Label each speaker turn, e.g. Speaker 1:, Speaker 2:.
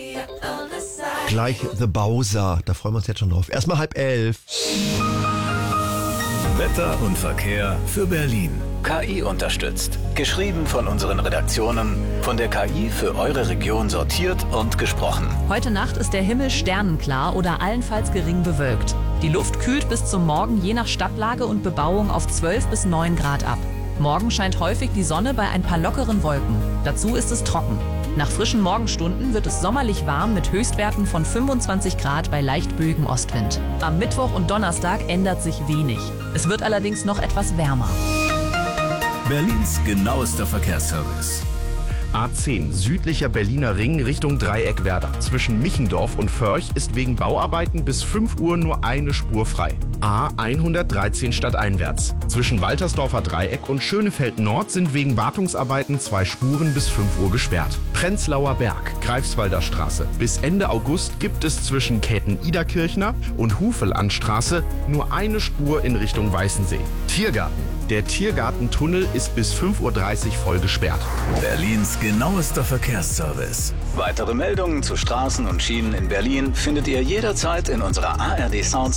Speaker 1: Gleich The Bowser, da freuen wir uns jetzt schon drauf. Erstmal 10:30.
Speaker 2: Wetter und Verkehr für Berlin. KI unterstützt. Geschrieben von unseren Redaktionen, von der KI für eure Region sortiert und gesprochen.
Speaker 3: Heute Nacht ist der Himmel sternenklar oder allenfalls gering bewölkt. Die Luft kühlt bis zum Morgen je nach Stadtlage und Bebauung auf 12 bis 9 Grad ab. Morgen scheint häufig die Sonne bei ein paar lockeren Wolken. Dazu ist es trocken. Nach frischen Morgenstunden wird es sommerlich warm mit Höchstwerten von 25 Grad bei leicht böigem Ostwind. Am Mittwoch und Donnerstag ändert sich wenig. Es wird allerdings noch etwas wärmer.
Speaker 2: Berlins genauester Verkehrsservice.
Speaker 4: A10, südlicher Berliner Ring Richtung Dreieckwerder. Zwischen Michendorf und Förch ist wegen Bauarbeiten bis 5 Uhr nur eine Spur frei. A113 stadteinwärts. Zwischen Waltersdorfer Dreieck und Schönefeld Nord sind wegen Wartungsarbeiten 2 Spuren bis 5 Uhr gesperrt. Prenzlauer Berg, Greifswalder Straße. Bis Ende August gibt es zwischen Käthen-Iderkirchner und Hufelandstraße nur eine Spur in Richtung Weißensee. Tiergarten. Der Tiergartentunnel ist bis 5:30 Uhr voll gesperrt.
Speaker 2: Berlins genauester Verkehrsservice. Weitere Meldungen zu Straßen und Schienen in Berlin findet ihr jederzeit in unserer ARD Sound